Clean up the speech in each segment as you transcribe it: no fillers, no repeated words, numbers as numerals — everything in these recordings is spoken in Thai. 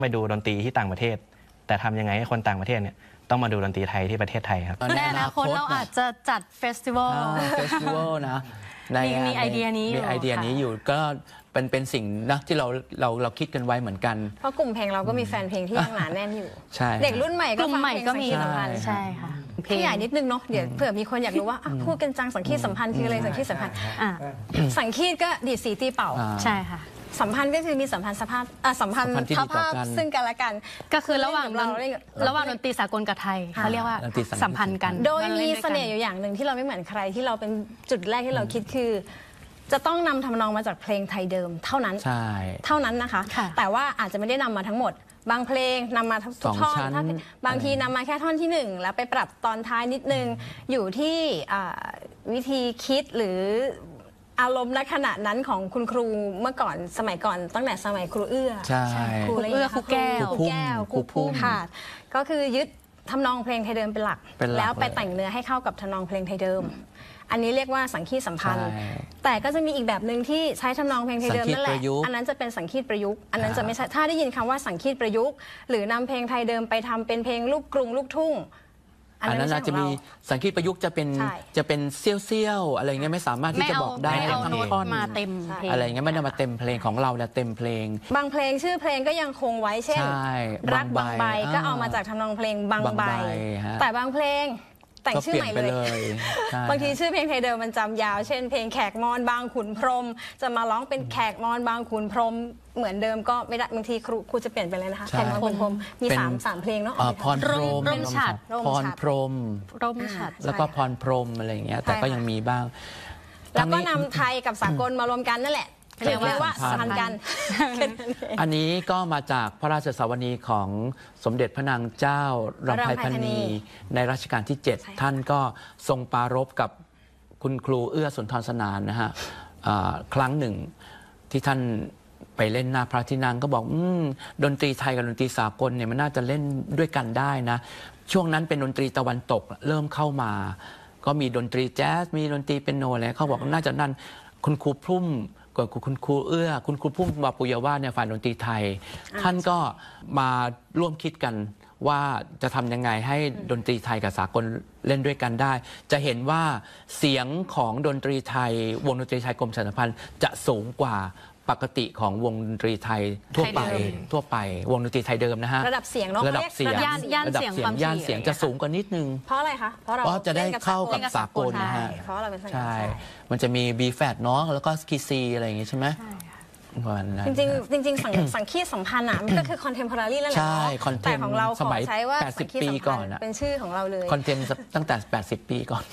ไปดูดนตรีที่ต่างประเทศแต่ทำยังไงให้คนต่างประเทศเนี่ยต้องมาดูดนตรีไทยที่ประเทศไทยครับในอนาคตเราอาจจะจัดเฟสติวัลนะมีไอเดียนี้อยู่ก็เป็นสิ่งนะที่เราคิดกันไว้เหมือนกันเพราะกลุ่มเพลงเราก็มีแฟนเพลงที่ยังหนาแน่นอยู่ใช่เด็กรุ่นใหม่ก็มีใช่ค่ะขยายนิดนึงเนาะเดี๋ยวเผื่อมีคนอยากรู้ว่าพูดกันจังสังคีตสัมพันธ์คืออะไรสังคีตสัมพันธ์สังคีตก็ดีดสีตีเป่าใช่ค่ะสัมพันธ์ก็คือมีสัมพันธ์สัมพันธ์ภาพซึ่งกันและกันก็คือระหว่างดนตรีสากลกับไทยเขาเรียกว่าสัมพันธ์กันโดยมีเสน่ห์อยู่อย่างหนึ่งที่เราไม่เหมือนใครที่เราเป็นจุดแรกที่เราคิดคือจะต้องนำทำนองมาจากเพลงไทยเดิมเท่านั้นนะคะแต่ว่าอาจจะไม่ได้นำมาทั้งหมดบางเพลงนำมาทุกท่อนบางทีนำมาแค่ท่อนที่1แล้วไปปรับตอนท้ายนิดนึงอยู่ที่วิธีคิดหรืออารมณ์ณขณะนั้นของคุณครูเมื่อก่อนสมัยก่อนตั้งแต่สมัยครูเอื้อครูเอื้อครูแก้วครูพุ่มค่ะก็คือยึดทำนองเพลงไทยเดิมเป็นหลักแล้วไปแต่งเนื้อให้เข้ากับทำนองเพลงไทยเดิมอันนี้เรียกว่าสังคีตสัมพันธ์แต่ก็จะมีอีกแบบหนึ่งที่ใช้ทำนองเพลงไทยเดิมนั่นแหละอันนั้นจะเป็นสังคีตประยุกต์อันนั้นจะไม่ใช่ถ้าได้ยินคำว่าสังคีตประยุกต์หรือนำเพลงไทยเดิมไปทำเป็นเพลงลูกกรุงลูกทุ่งอันนั้นจะมีสังคีตประยุกต์จะเป็นเซี่ยวๆอะไรเงี้ยไม่สามารถที่จะบอกได้ทั้งท่อนมาเต็มอะไรเงี้ยไม่ได้มาเต็มเพลงของเราเนี่ยเต็มเพลงบางเพลงชื่อเพลงก็ยังคงไว้เช่นรักบางใบก็เอามาจากทำนองเพลงบางใบแต่บางเพลงแต่งชื่อใหม่เลยบางทีชื่อเพลงไทยเดิมมันจำยาวเช่นเพลงแขกมอนบางขุนพรหมจะมาร้องเป็นแขกมอนบางขุนพรหมเหมือนเดิมก็ไม่ได้บางทีครูจะเปลี่ยนไปเลยนะคะแขกมอนขุนพรหมมี3เพลงเนาะพรพรหมพรพรหมแล้วก็พรพรหมอะไรอย่างเงี้ยแต่ก็ยังมีบ้างแล้วก็นำไทยกับสากลมารวมกันนั่นแหละเรียกว่าสัมพันธ์กันอันนี้ก็มาจากพระราชสวนีของสมเด็จพระนางเจ้ารำไพพรรณีในรัชกาลที่7ท่านก็ทรงปรารภกับคุณครูเอื้อสุนทรสนานนะฮะครั้งหนึ่งที่ท่านไปเล่นหน้าพระที่นั่งก็บอกดนตรีไทยกับดนตรีสากลเนี่ยมันน่าจะเล่นด้วยกันได้นะช่วงนั้นเป็นดนตรีตะวันตกเริ่มเข้ามาก็มีดนตรีแจ๊สมีดนตรีเปียโนอะไรเขาบอกน่าจะนั่นคุณครูพุ่มก่อนคุณครูเอื้อคุณครูพุ่มวาปุยวาสเนี่ยฝ่ายดนตรีไทยท่านก็มาร่วมคิดกันว่าจะทำยังไงให้ดนตรีไทยกับสากลเล่นด้วยกันได้จะเห็นว่าเสียงของดนตรีไทยวงดนตรีไทยกรมประชาสัมพันธ์จะสูงกว่าปกติของวงดนตรีไทยทั่วไปวงดนตรีไทยเดิมนะฮะระดับเสียงเนาะระดับเสียงย่านเสียงจะสูงกว่านิดนึงเพราะอะไรคะเพราะจะได้เข้ากับสากลนะฮะเพราะเราเป็นใช่มันจะมี B flat เนาะแล้วก็คีย์ C อะไรอย่างงี้ใช่ไหมจริงสังคีตสัมพันธ์อ่ะมันก็คือ contemporary นั่นแหละแต่ของเราขอใช้ว่า 80 ปีก่อนเป็นชื่อของเราเลยคอนเทมตั้งแต่80 ปีก่อน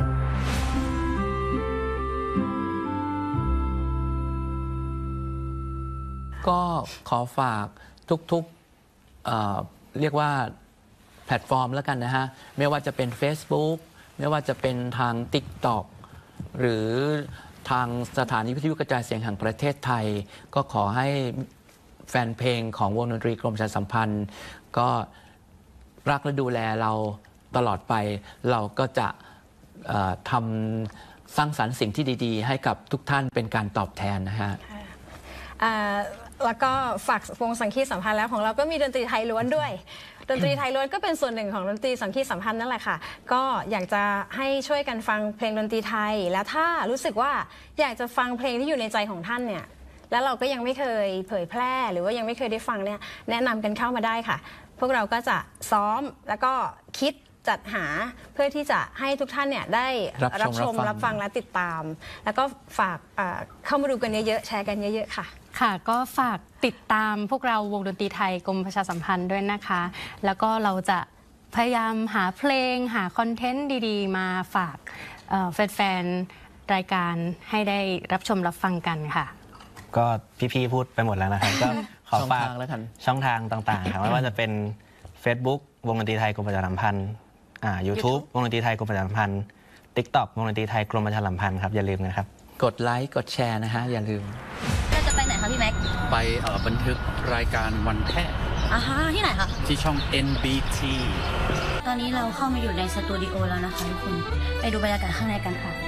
ก็ขอฝากทุกเรียกว่าแพลตฟอร์มแล้วกันนะฮะไม่ว่าจะเป็น Facebook ไม่ว่าจะเป็นทาง TikTok หรือทางสถานีวิทยุกระจายเสียงแห่งประเทศไทยก็ขอให้แฟนเพลงของวงดนตรีกรมประชาสัมพันธ์ก็รักและดูแลเราตลอดไปเราก็จะทำสร้างสรรค์สิ่งที่ดีๆให้กับทุกท่านเป็นการตอบแทนนะฮะแล้วก็ฝากวงสังคีตสัมพันธ์แล้วของเราก็มีดนตรีไทยล้วนด้วยดนตรีไทยล้วนก็เป็นส่วนหนึ่งของดนตรีสังคีตสัมพันธ์นั่นแหละค่ะก็อยากจะให้ช่วยกันฟังเพลงดนตรีไทยแล้วถ้ารู้สึกว่าอยากจะฟังเพลงที่อยู่ในใจของท่านเนี่ยแล้วเราก็ยังไม่เคยเผยแพร่หรือว่ายังไม่เคยได้ฟังเนี่ยแนะนำกันเข้ามาได้ค่ะพวกเราก็จะซ้อมแล้วก็คิดจัดหาเพื่อที่จะให้ทุกท่านเนี่ยได้รับชมรับฟังและติดตามแล้วก็ฝากเข้ามาดูกันเยอะๆแชร์กันเยอะๆค่ะค่ะก็ฝากติดตามพวกเราวงดนตรีไทยกรมประชาสัมพันธ์ด้วยนะคะแล้วก็เราจะพยายามหาเพลงหาคอนเทนต์ดีๆมาฝากแฟนๆรายการให้ได้รับชมรับฟังกันค่ะก็พี่ๆพูดไปหมดแล้วนะครับก็ขอฝากช่องทางต่างๆครับไม่ว่าจะเป็น Facebook วงดนตรีไทยกรมประชาสัมพันธ์YouTube วงดนตรีไทยกรมประชาสัมพันธ์ TikTok วงดนตรีไทยกรมประชาสัมพันธ์ครับอย่าลืมนะครับกดไลค์กดแชร์นะฮะอย่าลืมจะไปไหนคะพี่แม็กไปบันทึกรายการวันแพทย์ที่ไหนคะที่ช่อง NBT ตอนนี้เราเข้ามาอยู่ในสตูดิโอแล้วนะคะทุกคนไปดูบรรยากาศข้างในกันค่ะ